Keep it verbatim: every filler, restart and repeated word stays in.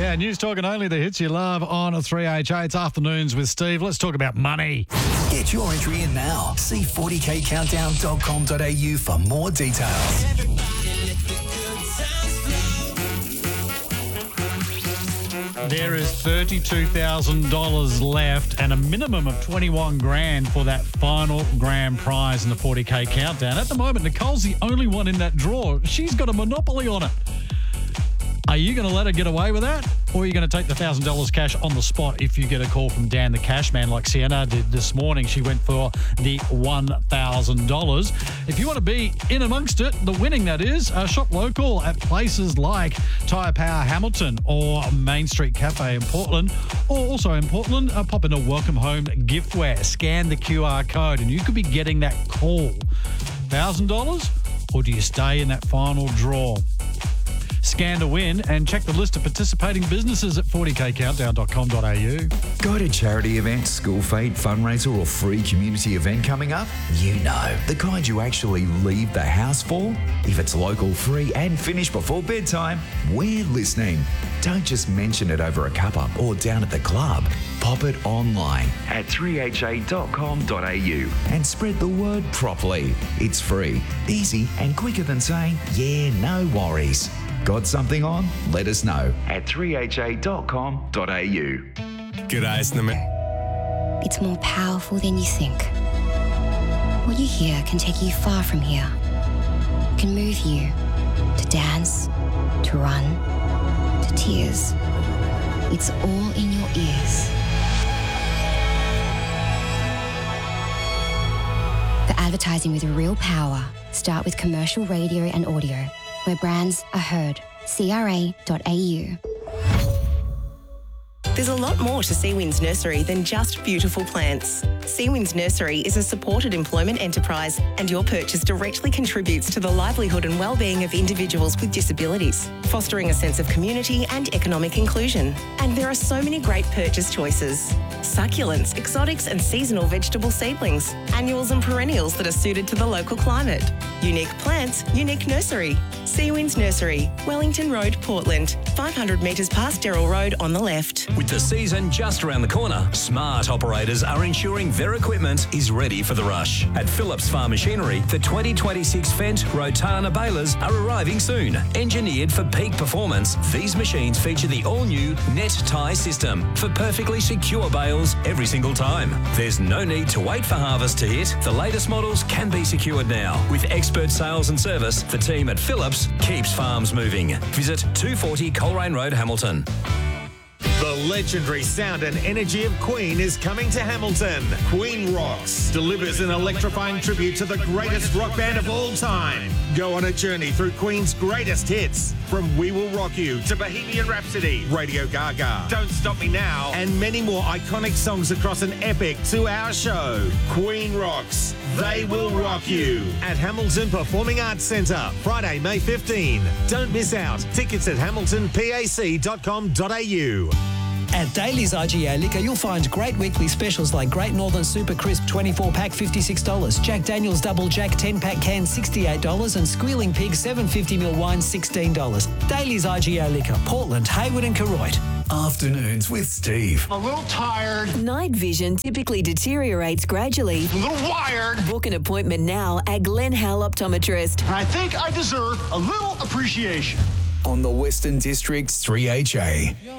Yeah, News Talk and only the hits you love on three H A. It's Afternoons with Steve. Let's talk about money. Get your entry in now. See forty k countdown dot com dot a u for more details. There is thirty-two thousand dollars left and a minimum of twenty-one grand for that final grand prize in the forty k countdown. At the moment, Nicole's the only one in that draw. She's got a monopoly on it. Are you going to let her get away with that? Or are you going to take the one thousand dollars cash on the spot if you get a call from Dan the Cash Man like Sienna did this morning? She went for the one thousand dollars. If you want to be in amongst it, the winning that is, uh, shop local at places like Tyre Power Hamilton or Main Street Cafe in Portland. Or also in Portland, uh, pop into Welcome Home Giftware. Scan the Q R code and you could be getting that call. one thousand dollars or do you stay in that final draw? Scan to win and check the list of participating businesses at forty k countdown dot com dot a u. Got a charity event, school feed, fundraiser or free community event coming up? You know, the kind you actually leave the house for? If it's local, free and finished before bedtime, we're listening. Don't just mention it over a cuppa or down at the club. Pop it online at three h a dot com dot a u and spread the word properly. It's free, easy and quicker than saying, yeah, no worries. Got something on? Let us know at three h a dot com dot a u. G'day, Snowman. It's more powerful than you think. What you hear can take you far from here. It can move you to dance, to run, to tears. It's all in your ears. For advertising with real power, start with commercial radio and audio, where brands are heard. C R A dot a u. There's a lot more to Seawinds Nursery than just beautiful plants. Seawinds Nursery is a supported employment enterprise and your purchase directly contributes to the livelihood and well-being of individuals with disabilities, fostering a sense of community and economic inclusion. And there are so many great purchase choices. Succulents, exotics and seasonal vegetable seedlings, annuals and perennials that are suited to the local climate. Unique plants, unique nursery. Seawinds Nursery, Wellington Road, Portland, five hundred metres past Derrill Road on the left. With the season just around the corner, smart operators are ensuring their equipment is ready for the rush. At Phillips Farm Machinery, the twenty twenty-six Fendt Rotana balers are arriving soon. Engineered for peak performance, these machines feature the all-new Net Tie system for perfectly secure bales every single time. There's no need to wait for harvest to hit. The latest models can be secured now. With expert sales and service, the team at Phillips keeps farms moving. Visit two forty Coleraine Road, Hamilton. The legendary sound and energy of Queen is coming to Hamilton. Queen Rocks delivers an electrifying tribute to the greatest rock band of all time. Go on a journey through Queen's greatest hits, from We Will Rock You to Bohemian Rhapsody, Radio Gaga, Don't Stop Me Now, and many more iconic songs across an epic two-hour show. Queen Rocks, They Will Rock You at Hamilton Performing Arts Centre, Friday, May fifteenth. Don't miss out. Tickets at hamilton pac dot com dot a u. At Daly's I G A Liquor, you'll find great weekly specials like Great Northern Super Crisp twenty-four pack fifty-six dollars, Jack Daniel's Double Jack ten pack can sixty-eight dollars and Squealing Pig seven fifty mil wine sixteen dollars. Daly's I G A Liquor, Portland, Hayward and Koroit. Afternoons with Steve. I'm a little tired. Night vision typically deteriorates gradually. I'm a little wired. Book an appointment now at Glen Howell Optometrist. I think I deserve a little appreciation. On the Western District's three H A.